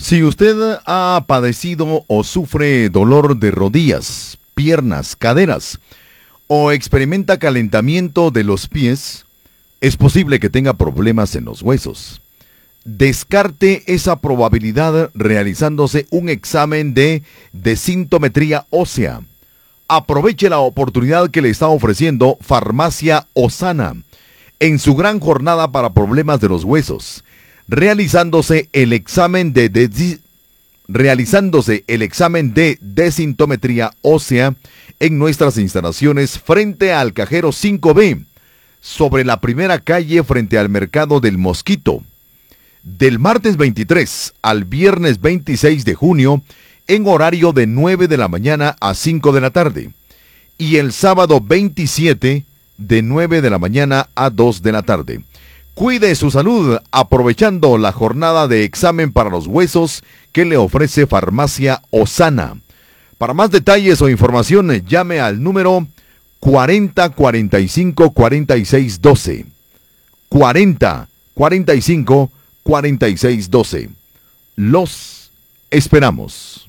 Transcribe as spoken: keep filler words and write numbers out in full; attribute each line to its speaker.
Speaker 1: Si usted ha padecido o sufre dolor de rodillas, piernas, caderas, o experimenta calentamiento de los pies, es posible que tenga problemas en los huesos. Descarte esa probabilidad realizándose un examen de densitometría ósea. Aproveche la oportunidad que le está ofreciendo Farmacia Osana en su gran jornada para problemas de los huesos, realizándose el examen de, de realizándose el examen de densitometría ósea en nuestras instalaciones frente al cajero cinco B, sobre la primera calle frente al mercado del Mosquito, del martes veintitrés al viernes veintiséis de junio, en horario de nueve de la mañana a cinco de la tarde, y el sábado veintisiete de nueve de la mañana a dos de la tarde. Cuide su salud aprovechando la jornada de examen para los huesos que le ofrece Farmacia Osana. Para más detalles o información, llame al número cuarenta cuarenta y cinco cuarenta y seis doce. cuarenta cuarenta y cinco cuarenta y seis doce. Los esperamos.